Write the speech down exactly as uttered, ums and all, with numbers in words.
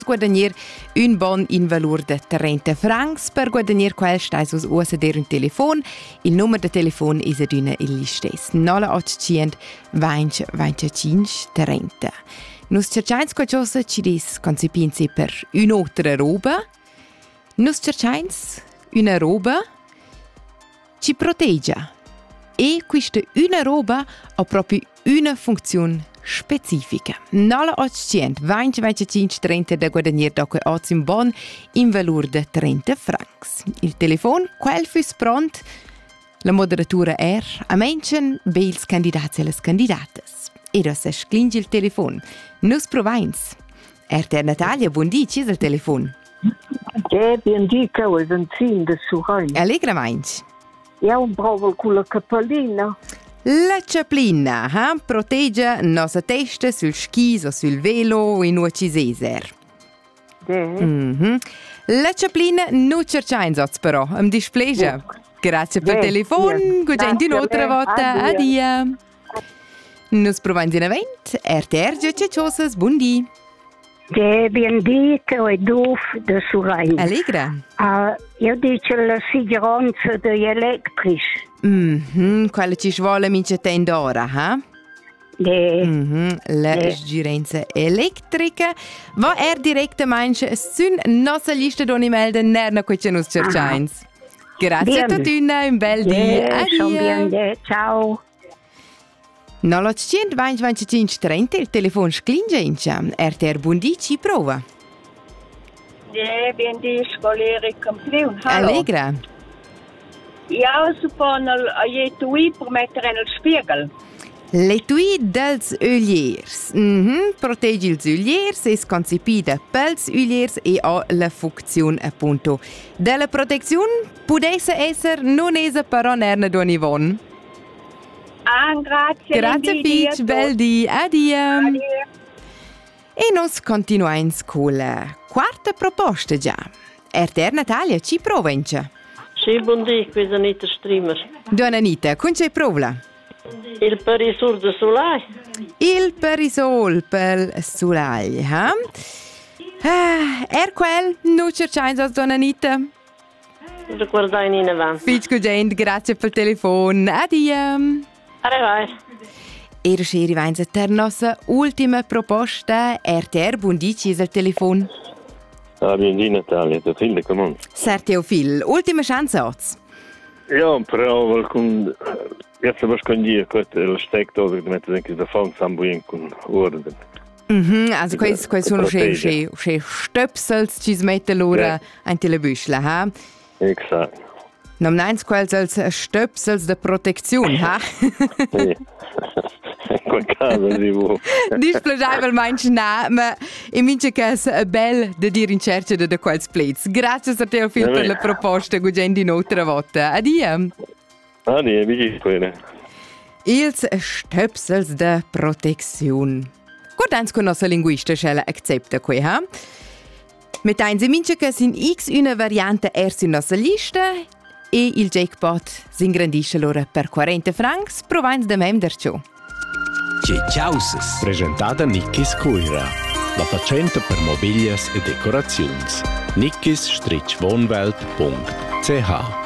guadagnier un bon in valur de trenta francs. Per guadagnier quel stais us usa der un telefon. Il numero de telefon is adüna il listes. nola ottocento venti venticinque trenta. Nus cercains qualcosa ci dis concepinzi per un'altra roba. Nus cercains una roba ci proteggia. E questa una roba ha proprio una funzione specifica. nola ottocento venti venticinque trenta da guadagnare dopo oggi un bon in valore di trenta francs. Il telefono, quel fus pronto, la moderatura er, a mention bels candidati e le candidate. E da se sclinge il telefono. Nus provains. Er ter Natalia, buon dì, ci è il telefono? Eh, buon dì, che è un zin de Surai. Allegra mainz. Io un bravo con la cappellina. La ciaplina, eh? Protegge nostra testa sul skis o sul velo in uci seser. Eh. Mm-hmm. La ciaplina non cerca in soz però, am displegia. Grazie per il telefono, gugenti un'altra volta, addio. Nos provando in event, R T R Giacciosas, buon dì. Eh, buon dì, che è doof de Surai. Allegra. Uh, io dico la sicurezza degli elettrici. Mhm, quella ci vuole mince tendora, eh? Eh. Mhm, la Eh. sicurezza elettrica. Va er direttamente su nostra lista d'oni melden nerna che ci nos cercains. Grazie a tutti, un bel dì. Eh, son Addio. bien, eh, ciao. nola ottocento venti venticinque trenta, il telefono sclingencia. R T R buon dì, ci prova. Ja, ben die scoleri campion. Hallo. Allegra. Ja, suppone a jetui per mettere nel spiegel. L'etui dels uliers. Mhm, protegge ils uliers, è concepita pels uliers e ha la funzione appunto della protezione. Potesse essere non esa però nerna donivon. Ah, grazie. Grazie Fitch, bel di, addio. Addio. E nos continuiamo con la quarta proposta già. R T R Natalia, ci province. Sì, buon dì, qui è Anita Streamer. Buona Anita, con c'è prova? Il parisur de Solai. Il parisol per Solai, eh? Ah, er quel, non cercando Donna Anita. Ricordai in avanti. Fitch Gugent, grazie per il telefono. Addio. Arrivai. E rusceri vainza per nostra ultima proposta. R T R, buon dì, ci è il telefono. Ah, buon dì Natalia, da fin come? Serteo Phil, ultima chance oggi. Ja, però con io se vas con dia questo lo steckdog che mette anche da fond sambuin con ordine. Mhm, also quais quais sono sche sche sche stöpsels ci smette l'ora anche le büschle, ha? Exakt. Non neins quels als stöpsels de protezione, ha? Sì. Quel caso di vo. Displegiavel manch na, ma in mince cas bel de dir in cerca de de quels plates. Grazie a te Phil per la proposta, gugendi un'altra volta. Addio. Addio, vi quelle. Ils stöpsels de protezione. Guardans con nostra linguista scella accepta qui, ha? Mit eins mince cas in x una variante er su nostra lista e il jackpot s'ingrandisce l'ora per quaranta francs, provains de mem derciò. Ciausas. Presentata Nickis Cuira, la facenta per mobilias e decorazions. nickis strich wohnwelt punkt c h